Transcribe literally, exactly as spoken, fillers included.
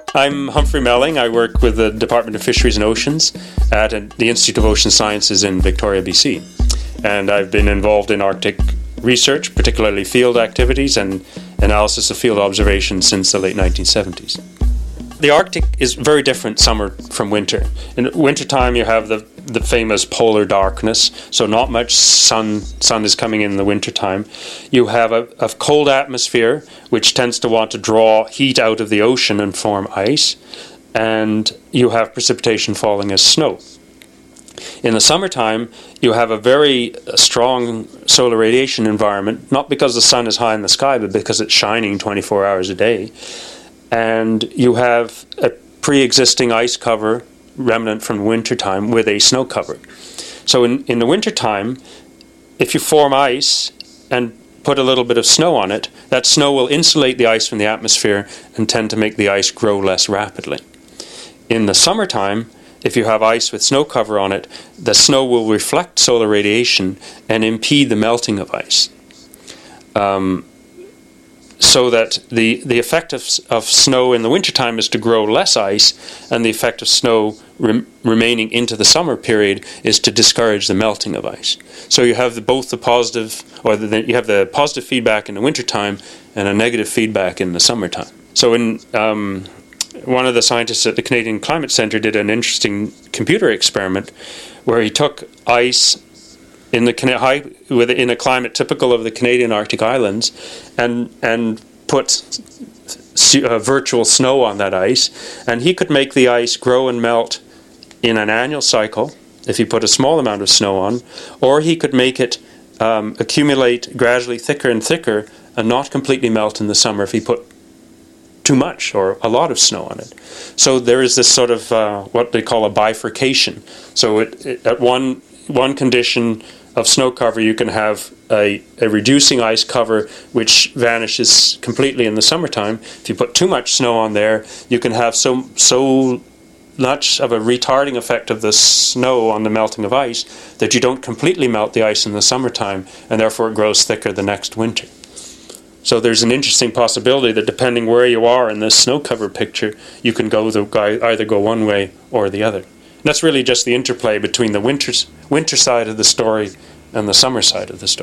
I'm Humphrey Melling. I work with the Department of Fisheries and Oceans at the Institute of Ocean Sciences in Victoria, B C. And I've been involved in Arctic research, particularly field activities and analysis of field observations since the late nineteen seventies. The Arctic is very different summer from winter. In wintertime you have the, the famous polar darkness, so not much sun sun is coming in the wintertime. You have a, a cold atmosphere which tends to want to draw heat out of the ocean and form ice, and you have precipitation falling as snow. In the summertime, you have a very strong solar radiation environment, not because the sun is high in the sky, but because it's shining twenty-four hours a day. And you have a pre-existing ice cover remnant from wintertime with a snow cover. So in, in the wintertime, if you form ice and put a little bit of snow on it, that snow will insulate the ice from the atmosphere and tend to make the ice grow less rapidly. In the summertime, if you have ice with snow cover on it, the snow will reflect solar radiation and impede the melting of ice. Um, so that the, the effect of, of snow in the wintertime is to grow less ice, and the effect of snow rem, remaining into the summer period is to discourage the melting of ice. So you have the, both the positive, or the, you have the positive feedback in the wintertime and a negative feedback in the summertime. So in um, one of the scientists at the Canadian Climate Centre did an interesting computer experiment where he took ice in the high, with in a climate typical of the Canadian Arctic Islands, and and put uh, virtual snow on that ice, and he could make the ice grow and melt in an annual cycle if he put a small amount of snow on, or he could make it um, accumulate gradually thicker and thicker and not completely melt in the summer if he put too much or a lot of snow on it. So there is this sort of uh, what they call a bifurcation. So it, it, at one one condition of snow cover, you can have a, a reducing ice cover which vanishes completely in the summertime. If you put too much snow on there, you can have so so much of a retarding effect of the snow on the melting of ice that you don't completely melt the ice in the summertime, and therefore it grows thicker the next winter. So there's an interesting possibility that depending where you are in this snow cover picture, you can go the, either go one way or the other. And that's really just the interplay between the winter, winter side of the story and the summer side of the story.